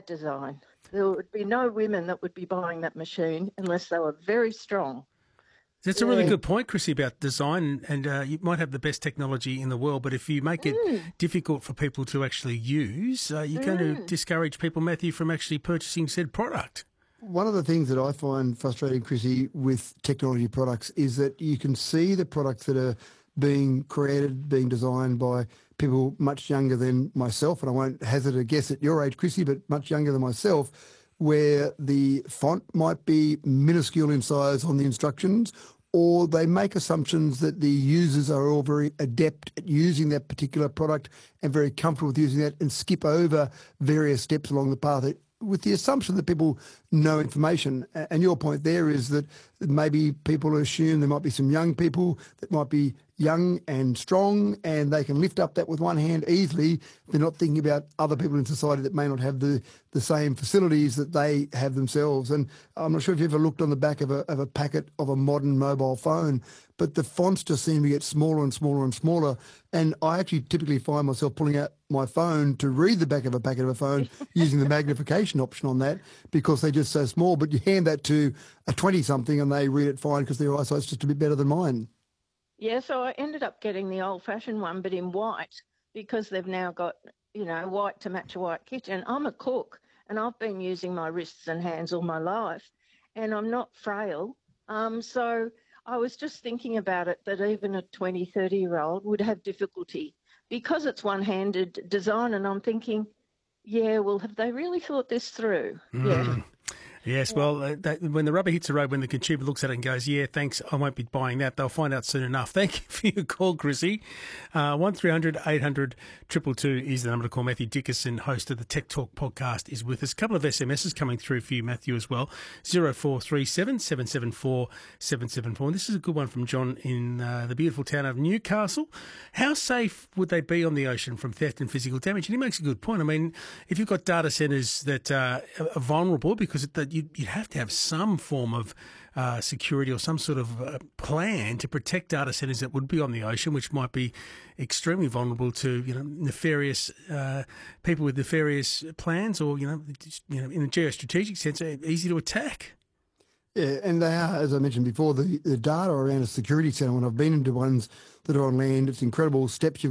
bad design. There would be no women that would be buying that machine unless they were very strong. That's a really good point, Chrissy, about design. And you might have the best technology in the world, but if you make it difficult for people to actually use, you're going to discourage people, Matthew, from actually purchasing said product. One of the things that I find frustrating, Chrissy, with technology products is that you can see the products that are being created, being designed by people much younger than myself, and I won't hazard a guess at your age, Chrissy, but much younger than myself, where the font might be minuscule in size on the instructions, or they make assumptions that the users are all very adept at using that particular product and very comfortable with using that and skip over various steps along the path with the assumption that people know information. And your point there is that maybe people assume there might be some young people that might be young and strong and they can lift up that with one hand easily. They're not thinking about other people in society that may not have the same facilities that they have themselves. And I'm not sure if you've ever looked on the back of a packet of a modern mobile phone, but the fonts just seem to get smaller and smaller and smaller. And I actually typically find myself pulling out my phone to read the back of a packet of a phone using the magnification option on that because they're just so small. But you hand that to a 20-something and they read it fine because their eyesight's just a bit better than mine. Yeah, so I ended up getting the old-fashioned one, but in white, because they've now got, white to match a white kitchen. I'm a cook, and I've been using my wrists and hands all my life, and I'm not frail. So I was just thinking about it, that even a 20, 30-year-old would have difficulty because it's one-handed design, and I'm thinking, yeah, well, have they really thought this through? Yeah. Yes, well, when the rubber hits the road, when the consumer looks at it and goes, yeah, thanks, I won't be buying that, they'll find out soon enough. Thank you for your call, Chrissy. 1300 800 222 is the number to call. Matthew Dickerson, host of the Tech Talk podcast, is with us. A couple of SMSs coming through for you, Matthew, as well. 0437 774 774. And this is a good one from John in the beautiful town of Newcastle. How safe would they be on the ocean from theft and physical damage? And he makes a good point. I mean, if you've got data centres that are vulnerable because you'd have to have some form of security or some sort of plan to protect data centres that would be on the ocean, which might be extremely vulnerable to nefarious people with nefarious plans, or in a geostrategic sense, easy to attack. Yeah, and they are, as I mentioned before, the data around a security centre. When I've been into ones that are on land, it's incredible steps you've